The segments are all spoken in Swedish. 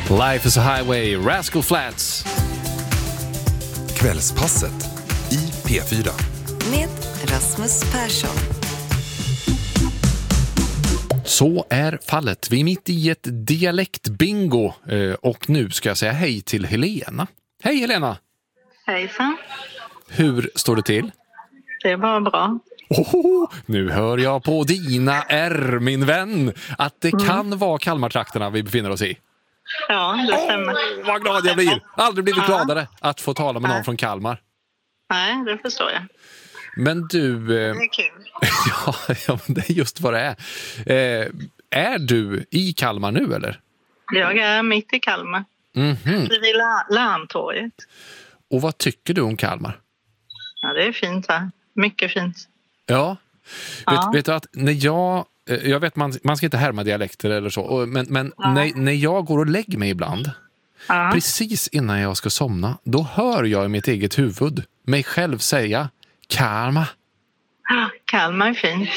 Life is a highway, Rascal Flatts. Kvällspasset i P4. Med Rasmus Persson. Så är fallet. Vi är mitt i ett dialektbingo och nu ska jag säga hej till Helena. Hej Helena! Hejsan. Hur står det till? Det var bra. Nu hör jag på dina min vän, att det kan vara Kalmartrakterna vi befinner oss i. Ja, det stämmer. Vad glad jag blir! Aldrig blivit gladare att få tala med någon från Kalmar. Nej, det förstår jag. Men du... Det är kul. ja, men det är just vad det är. Är du i Kalmar nu, eller? Jag är mitt i Kalmar. Vid Larmtorget. Och vad tycker du om Kalmar? Ja, det är fint här. Mycket fint. Ja. Vet du att när jag vet man ska inte härma dialekter eller så, men när jag går och lägger mig ibland, precis innan jag ska somna, då hör jag i mitt eget huvud mig själv säga Kalmar. Kalmar är fint.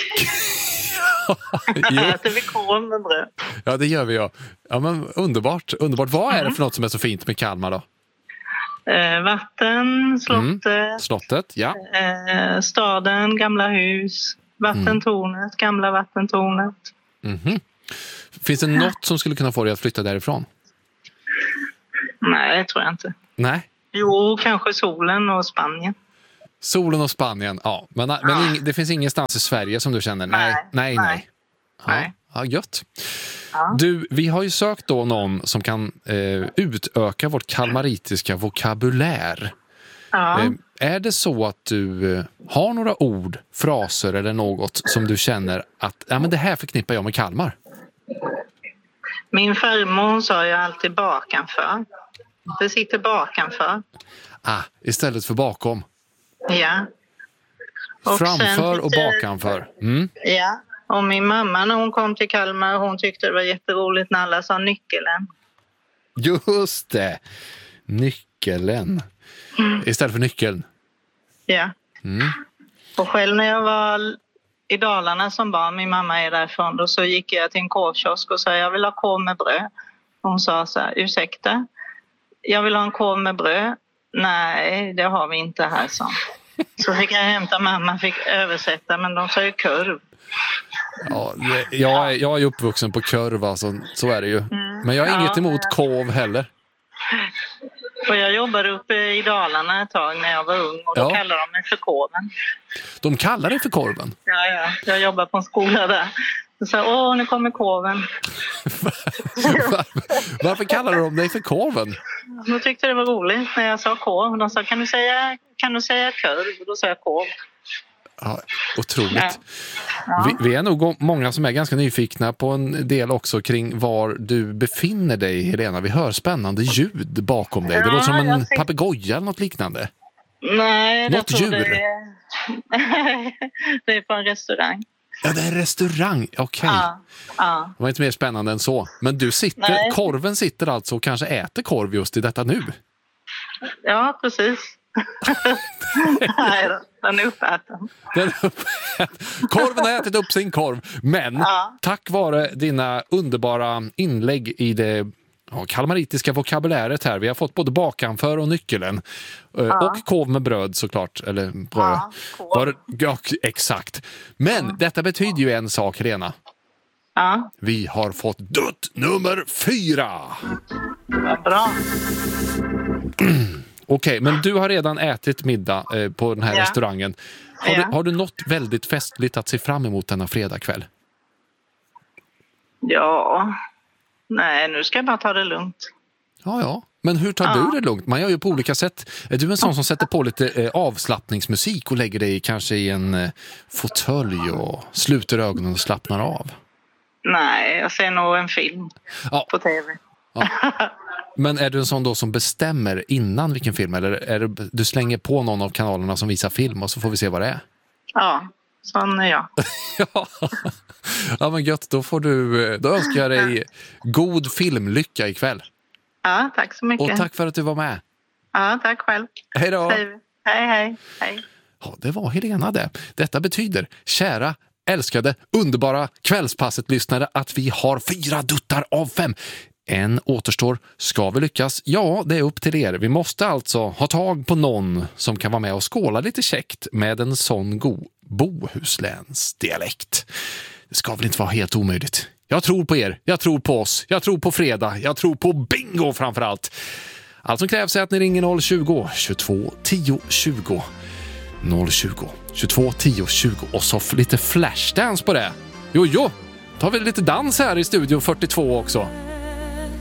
Äter vi korv med bröd. Ja, det gör vi, ja. Ja, men underbart. Vad är det för något som är så fint med Kalmar då? Vatten, slottet. Slottet, ja. Staden, gamla hus. Vattentornet, gamla vattentornet. Finns det något som skulle kunna få dig att flytta därifrån? Nej, det tror jag inte. Nej. Jo, kanske solen och Spanien. Solen och Spanien, ja. Men det finns ingenstans i Sverige som du känner, nej. Ja, gött. Ja. Du, vi har ju sökt då någon som kan utöka vårt kalmaritiska vokabulär. Ja. Är det så att du har några ord, fraser eller något som du känner att men det här förknippar jag med Kalmar? Min farmor sa ju alltid bakanför. Det sitter bakanför. Istället för bakom. Ja. Och framför och bakanför. Ja. Och min mamma när hon kom till Kalmar, hon tyckte det var jätteroligt när alla sa nyckeln. Just det. Nyckeln. Istället för nyckeln. Ja. Och själv när jag var i Dalarna som barn, min mamma är därifrån, då så gick jag till en korvkiosk och sa jag vill ha korv med bröd. Hon sa så här, ursäkta, jag vill ha en korv med bröd. Nej, det har vi inte här, så. Så fick jag hämta, mamma fick översätta, men de sa ju kurv. Ja, jag är uppvuxen på kurv, alltså, så är det ju. Men jag har inget emot korv heller. Och jag jobbade uppe i Dalarna ett tag när jag var ung och då kallade de mig för korven. De kallar dig för korven? Ja. Jag jobbar på en skola där. Och sa, nu kommer korven. Varför kallar de dig för korven? De tyckte det var roligt när jag sa korv. De sa, kan du säga kurv? Och då sa jag korv. Ja, otroligt. Ja. Vi är nog många som är ganska nyfikna på en del också kring var du befinner dig, Helena. Vi hör spännande ljud bakom dig. Det låter som en papegoja eller något liknande. Nej, något djur. Det är på en restaurang. Ja, det är en restaurang. Okej. Ja. Det var inte mer spännande än så. Men korven sitter alltså och kanske äter korv just i detta nu. Ja, precis. Nej, den är uppäten. Korven har ätit upp sin korv. Men tack vare dina underbara inlägg i det kalmaritiska vokabuläret här. Vi har fått både bakanför och nyckeln. Och korv med bröd såklart. Eller bröd. Exakt. Men detta betyder ju en sak, Helena. Ja. Vi har fått dutt nummer 4. Vad bra. Okej, men du har redan ätit middag på den här restaurangen. Har du något väldigt festligt att se fram emot denna fredagkväll? Ja. Nej, nu ska jag bara ta det lugnt. Ja. Men hur tar du det lugnt? Man gör ju på olika sätt. Är du en sån som sätter på lite avslappningsmusik och lägger dig kanske i en fåtölj och sluter ögonen och slappnar av? Nej, jag ser nog en film på tv. Ja. Men är du en sån då som bestämmer innan vilken film? Eller är du slänger på någon av kanalerna som visar film och så får vi se vad det är? Ja, sån är jag. Ja, men gött. Då önskar jag dig god filmlycka ikväll. Ja, tack så mycket. Och tack för att du var med. Ja, tack själv. Hej då. Hej. Ja, det var Helena det. Detta betyder, kära, älskade, underbara kvällspasset-lyssnare, att vi har 4 duttar av 5. En återstår. Ska vi lyckas? Ja, det är upp till er. Vi måste alltså ha tag på någon som kan vara med och skåla lite käckt med en sån god Bohusläns dialekt. Det ska väl inte vara helt omöjligt. Jag tror på er, jag tror på oss, jag tror på fredag, jag tror på bingo framförallt. Allt som krävs är att ni ringer 020 22 10 20. 020 22 10 20 och så lite flashdance på det. Jo, tar vi lite dans här i Studio 42 också.